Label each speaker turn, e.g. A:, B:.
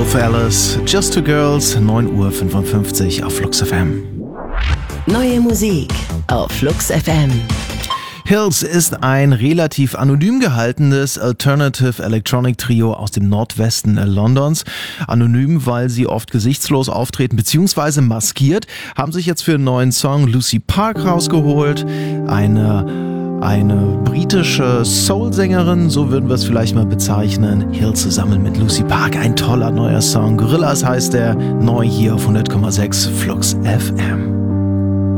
A: of Alice, Just Two Girls, 9:55 Uhr auf Flux FM.
B: Neue Musik auf Flux FM.
A: Hills ist ein relativ anonym gehaltenes Alternative Electronic Trio aus dem Nordwesten Londons. Anonym, weil sie oft gesichtslos auftreten bzw. maskiert, haben sich jetzt für einen neuen Song Lucy Park rausgeholt. Eine britische Soul-Sängerin, so würden wir es vielleicht mal bezeichnen. Hills zusammen mit Lucy Park, ein toller neuer Song. Gorillas heißt der, neu hier auf 100,6 Flux FM.